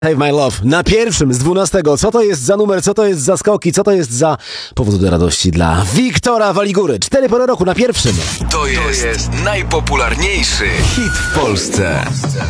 Save My Love na pierwszym z 12. Co to jest za numer, co to jest za skoki, co to jest za powód do radości dla Wiktora Waligury. 4 pory roku na pierwszym. To jest najpopularniejszy hit w Polsce.